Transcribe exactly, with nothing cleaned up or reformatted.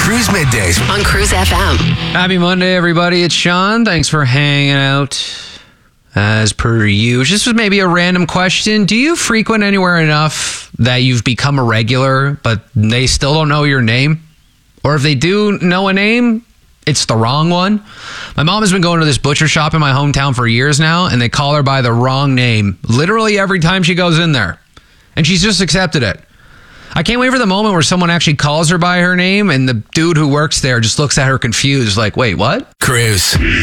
Cruise Middays on Cruise F M. Happy Monday, everybody. It's Sean. Thanks for hanging out. As per usual, this was maybe a random question. Do you frequent anywhere enough that you've become a regular, but they still don't know your name? Or if they do know a name, it's the wrong one? My mom has been going to this butcher shop in my hometown for years now, and they call her by the wrong name literally every time she goes in there. And she's just accepted it. I can't wait for the moment where someone actually calls her by her name and the dude who works there just looks at her confused like, wait, what? Cruise.